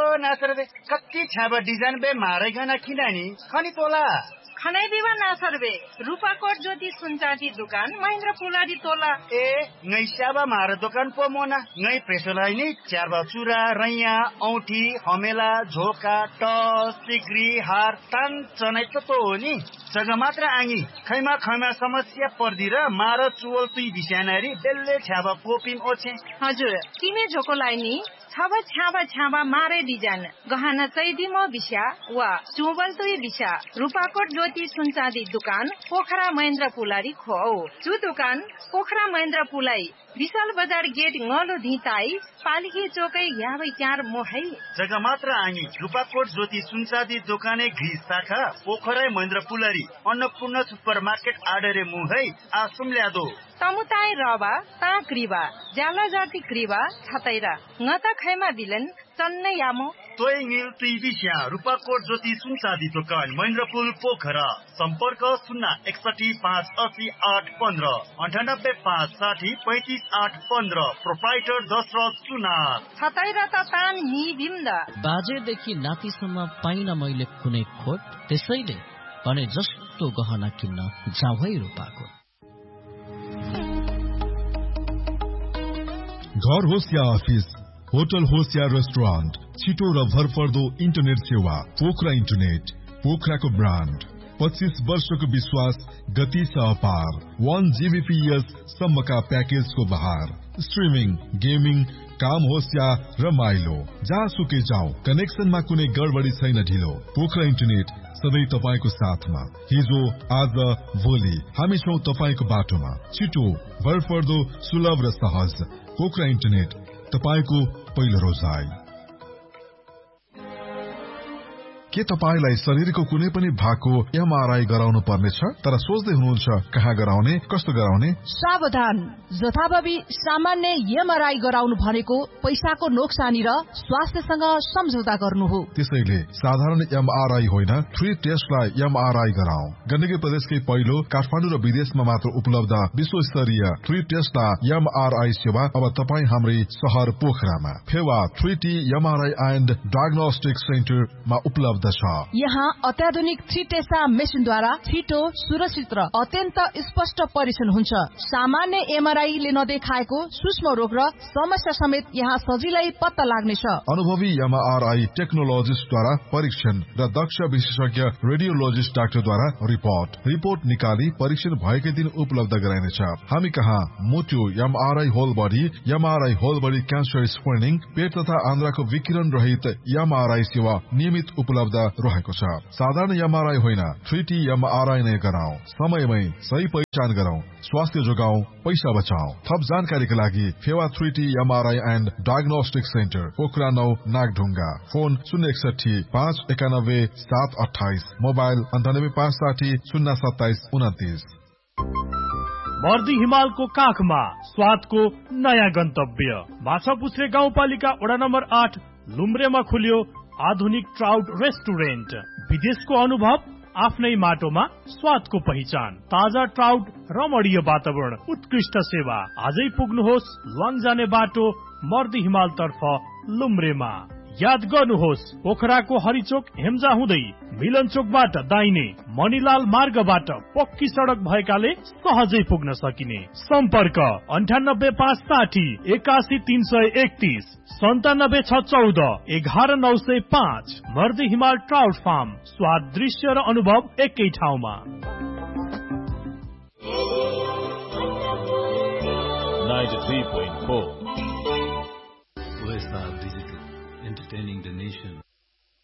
नासरबे कति छाबा डिजाइन बे मारेगना किनानी खनी तोला खनै दिवा नासरबे रूपाकोट ज्योति सुनचाँदी दुकान महेन्द्र पुलाडी तोला ए ngै स्याबा मार दोकान पो मोना ngै प्रेसोलाई नि च्यारबा चुरा रैया औठी हमेला झोका टस सिक्री हार तान चनै त हो नि जग्गा मात्र आङी खैमा समस्या पर्दी र मार चुवल तुई बिस्यानारी बेल्ले छ्याबा पोपिम ओछे हजुर किमे झोकोलाई नि छाबा मारे डिजाइन गहना चैदिमो बिस्या वा चुवल तुई बिस्या रूपाकोट ज्योति सुनचाँदी दुकान पोखरा महेन्द्र पुलारी खो चु दुकान पोखरा महेन्द्र पुलाई विशाल बजार गेट ngलो धिताई पालिकी चोकै याबै चार मोहै जग्गा मात्र आङी रूपाकोट ज्योति सुनचाँदी दोकाने घी शाखा पोखरा महेन्द्र पुलारी अन्नपूर्ण सुपरमार्केट आडरे मुहै आसुमल्यादो तमुताई रबा ता क्रिबा ज्याला जाति क्रिबा छतैरा ngata खैमा बिलन चन्नै यामो तोय ङिल तुई बिस्या रूपाकोट ज्योति सुनचाँदी दोकान महेन्द्रपुल पोखरा सम्पर्क 061580815 9856053815 प्रोप्राइटर दशरथ सुनार छतैरा त तान नि बिम्दा बाजेदेखि नातिसम्म पाइन मैले कुनै खोट त्यसैले भने जस्तो गहना किन्न जाऊ है रूपाकोट घर होस् या अफिस होटल होस् या रेस्टुरेन्ट छिटो र भरपर्दो इन्टरनेट सेवा पोखरा इन्टरनेट पोखराको ब्रान्ड 25 वर्षको विश्वास गति छ अपार 1 Gbps सम्मका प्याकेजको बहार स्ट्रिमिङ गेमिङ काम होस् या रमाइलो जहाँसुकै जाऊ कनेक्सनमा कुनै गडबडी छैन ढिलो पोखरा इन्टरनेट सधैँ तपाईको साथमा हिजो आज भोलि हामी छौं तपाईको बाटोमा छिटो भरपर्दो सुलभ र सहज पोखरा इन्टरनेट तपाईको पहिलो रोजाइ के तपाईलाई शरीरको कुनै पनि भागको एमआरआई गराउनु पर्नेछ तर सोच्दै हुनुहुन्छ कहाँ गराउने कस्तो गराउने सावधान जथाभावी सामान्य एमआरआई गराउनु भनेको पैसाको नोक्सानी र स्वास्थ्यसँग सम्झौता गर्नु हो त्यसैले साधारण एमआरआई होइन फ्री टेस्टलाई एमआरआई गराऊ गण्डकी प्रदेशकै पहिलो काठमाडौँ र विदेशमा मात्र उपलब्ध विश्वस्तरीय फ्री टेस्टलाई एमआरआई सेवा अब तपाई हाम्रै शहर पोखरामा Phewa 3T MRI and diagnostic सेन्टरमा उपलब्ध यहाँ अत्याधुनिक 3 टेसा मेसिनद्वारा छिटो सुरक्षित र अत्यन्त स्पष्ट परीक्षण हुन्छ सामान्य एमआरआई ले नदेखाएको सूक्ष्म रोग र समस्या समेत यहाँ सजिलै पत्ता लाग्नेछ अनुभवी एमआरआई टेक्नोलोजिस्टद्वारा परीक्षण र दक्ष विशेषज्ञ रेडियोलोजिस्ट डाक्टरद्वारा रिपोर्ट निकाली परीक्षण भएकै दिन उपलब्ध गराइनेछ हामी कहाँ मोटो MRI whole body cancer screening पेट तथा आन्द्राको विकिरण रहित एमआरआई सेवा नियमित उपलब्ध रहेको छ साधारण एमआरआई होइन 3T एमआरआई नै गराऊ समयमै सही पहिचान गरौं स्वास्थ्य जोगाऊ पैसा बचाऊ थप जानकारीका लागि Phewa 3T MRI and diagnostic centre Pokhara 9 Nagdhunga phone 061-591-728 mobile 98-560-027-29 मर्दी हिमालको काखमा स्वादको नयाँ गन्तव्य माछापुछ्रे गाउँपालिका वडा नम्बर 8 लुम्ब्रेमा खुल्यो आधुनिक ट्राउट रेस्टुरेन्ट विदेशको अनुभव आफ्नै माटोमा स्वादको पहिचान ताजा ट्राउट रमणीय वातावरण उत्कृष्ट सेवा आजै पुग्नुहोस् ल्वाङ जाने बाटो मर्दी हिमाल तर्फ लुम्ब्रेमा याद गर्नुहोस् पोखराको हरिचोक हेम्जा हुँदै मिलन चोकबाट दाहिने मणिलाल मार्गबाट पक्की सडक भएकाले सहजै पुग्न सकिने सम्पर्क 9856811331 9764119905 मर्दी हिमाल ट्राउट फार्म स्वाद दृश्य र अनुभव एकै ठाउँमा 93.4 OSR Digital, entertaining the nation.